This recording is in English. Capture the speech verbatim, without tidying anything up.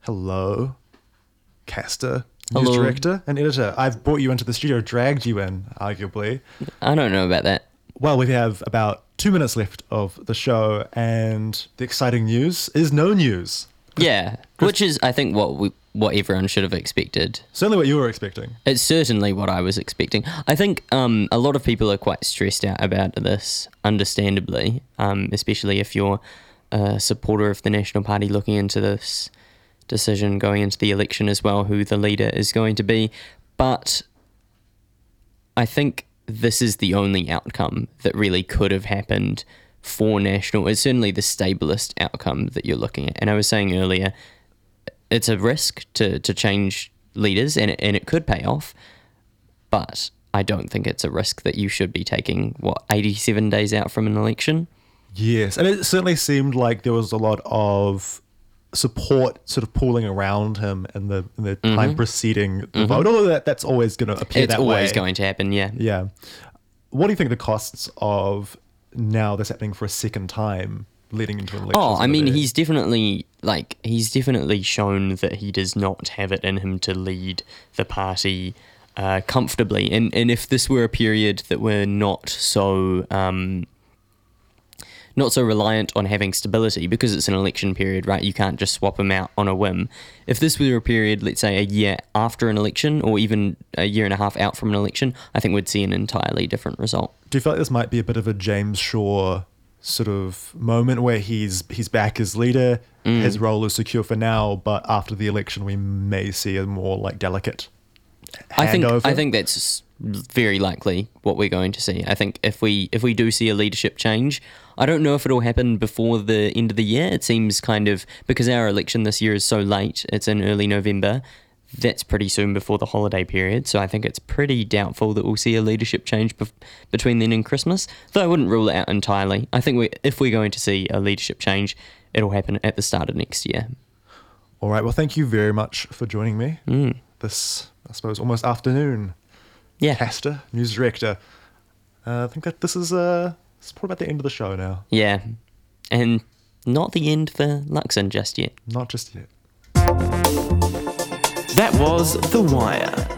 Hello, Caster, Hello. news director and editor. I've brought you into the studio, dragged you in, arguably. I don't know about that. Well, we have about two minutes left of the show, and the exciting news is no news. Yeah, which is, I think, what we, what everyone should have expected. Certainly what you were expecting. It's certainly what I was expecting. I think um, a lot of people are quite stressed out about this, understandably, um, especially if you're a supporter of the National Party looking into this decision going into the election as well, who the leader is going to be. But I think this is the only outcome that really could have happened for National. It's certainly the stablest outcome that you're looking at. And I was saying earlier, it's a risk to, to change leaders, and it, and it could pay off, but I don't think it's a risk that you should be taking, what, eighty-seven days out from an election? Yes, and it certainly seemed like there was a lot of support sort of pooling around him in the in the Mm-hmm. time preceding the mm-hmm. vote. Although that, that's always going to appear It's that way. always going to happen, yeah. Yeah. What do you think the costs of now this happening for a second time leading into an election? Oh, I mean, there? he's definitely, like, he's definitely shown that he does not have it in him to lead the party uh, comfortably. And and if this were a period that we're not so... Um, not so reliant on having stability, because it's an election period, right? You can't just swap them out on a whim. If this were a period, let's say a year after an election, or even a year and a half out from an election, I think we'd see an entirely different result. Do you feel like this might be a bit of a James Shaw sort of moment where he's he's back as leader, mm. his role is secure for now, but after the election we may see a more like delicate handover? I think I think that's very likely what we're going to see. I think if we if we do see a leadership change, I don't know if it'll happen before the end of the year. It seems kind of, because our election this year is so late, it's in early November, that's pretty soon before the holiday period, so I think it's pretty doubtful that we'll see a leadership change bef- between then and Christmas, though I wouldn't rule it out entirely. I think we, if we're going to see a leadership change, it'll happen at the start of next year. All right, well, thank you very much for joining me Mm. this, I suppose, almost afternoon. Yeah. Caster, news director. Uh, I think that this is uh, it's probably about the end of the show now. Yeah, and not the end for Luxon just yet. Not just yet. That was The Wire.